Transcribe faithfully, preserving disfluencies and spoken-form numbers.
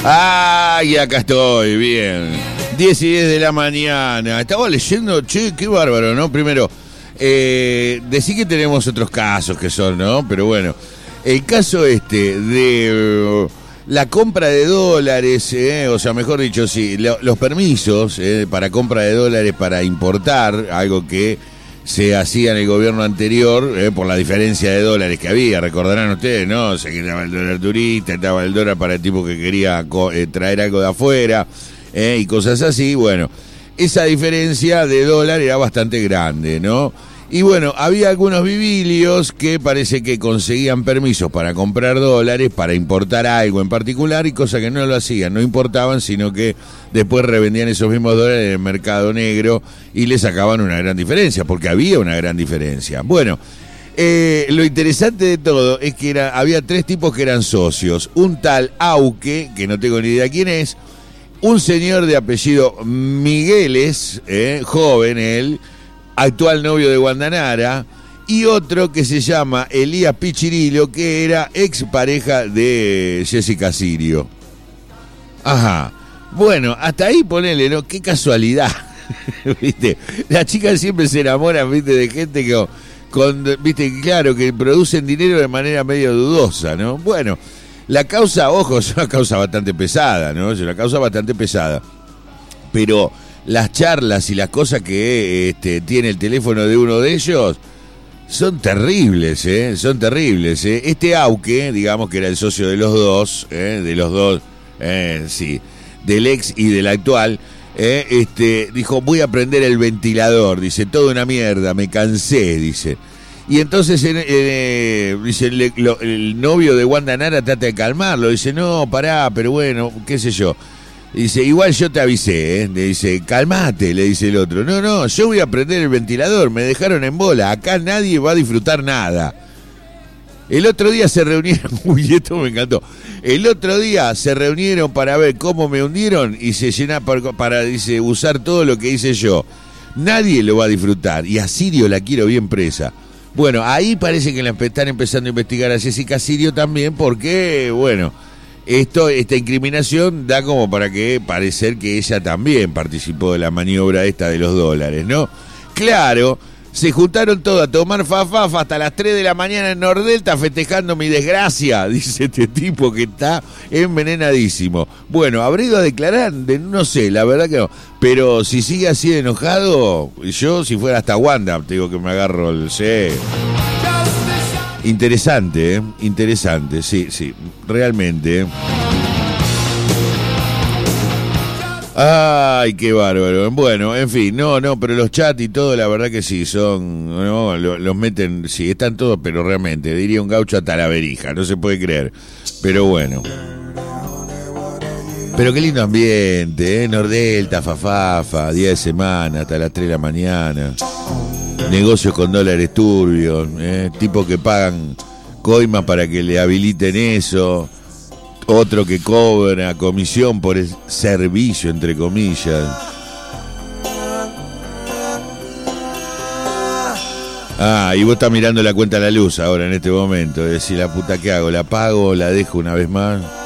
¡Ay, acá estoy! Bien. diez y diez de la mañana. Estaba leyendo, che, qué bárbaro, ¿no? Primero, eh, decí que tenemos otros casos que son, ¿no? Pero bueno, el caso este de uh, la compra de dólares, eh, o sea, mejor dicho, sí, lo, los permisos eh, para compra de dólares para importar, algo que se hacía en el gobierno anterior eh, por la diferencia de dólares que había, recordarán ustedes, ¿no? Se quitaba el dólar turista, estaba el dólar para el tipo que quería eh, traer algo de afuera eh, y cosas así. Bueno, esa diferencia de dólar era bastante grande, ¿no? Y bueno, había algunos vibilios que parece que conseguían permisos para comprar dólares, para importar algo en particular, y cosa que no lo hacían, no importaban, sino que después revendían esos mismos dólares en el mercado negro y le sacaban una gran diferencia, porque había una gran diferencia. Bueno, eh, lo interesante de todo es que era, había tres tipos que eran socios. Un tal Auque, que no tengo ni idea quién es, un señor de apellido Migueles, eh, joven él, actual novio de Guandanara, y otro que se llama Elías Pichirillo, que era ex pareja de Jessica Sirio. Ajá. Bueno, hasta ahí ponele, ¿no? Qué casualidad. ¿Viste? Las chicas siempre se enamoran, ¿viste? De gente que, con, ¿viste? Claro, que producen dinero de manera medio dudosa, ¿no? Bueno, la causa, ojo, es una causa bastante pesada, ¿no? Es una causa bastante pesada. Pero las charlas y las cosas que este, tiene el teléfono de uno de ellos son terribles, ¿eh? Son terribles, ¿eh? Este Auque, digamos que era el socio de los dos, ¿eh? De los dos, eh, sí, del ex y del actual, ¿eh? Este, dijo, voy a prender el ventilador, dice, toda una mierda, me cansé, dice. Y entonces, eh, dice, el, lo, el novio de Guandanara trata de calmarlo, dice, no, pará, pero bueno, qué sé yo. Dice, igual yo te avisé, ¿eh? Le dice, calmate, le dice el otro. No, no, yo voy a prender el ventilador, me dejaron en bola, acá nadie va a disfrutar nada. El otro día se reunieron, uy, esto me encantó. El otro día se reunieron para ver cómo me hundieron y se llena para, para, dice, usar todo lo que hice yo. Nadie lo va a disfrutar y a Sirio la quiero bien presa. Bueno, ahí parece que la están empezando a investigar a Jessica Sirio también porque, bueno, Esto, esta incriminación da como para que parecer que ella también participó de la maniobra esta de los dólares, ¿no? Claro, se juntaron todos a tomar fafafa hasta las tres de la mañana en Nordelta festejando mi desgracia, dice este tipo que está envenenadísimo. Bueno, ¿habré ido a declarar? De, no sé, la verdad que no. Pero si sigue así de enojado, yo si fuera hasta Wanda, te digo que me agarro el... Sí. Interesante, ¿eh? Interesante, sí, sí, realmente. Ay, qué bárbaro. Bueno, en fin, no, no, pero los chats y todo, la verdad que sí, son, no, los, los meten, sí, están todos, pero realmente, diría un gaucho hasta la verija, no se puede creer. Pero bueno. Pero qué lindo ambiente, ¿eh? Nordelta, fafafa, día de semana, hasta las tres de la mañana. Negocios con dólares turbios, ¿eh? Tipos que pagan coimas para que le habiliten eso, otro que cobra comisión por el servicio, entre comillas. Ah, y vos estás mirando la cuenta a la luz ahora en este momento, decís, la puta, ¿qué hago? ¿La pago? ¿La dejo una vez más?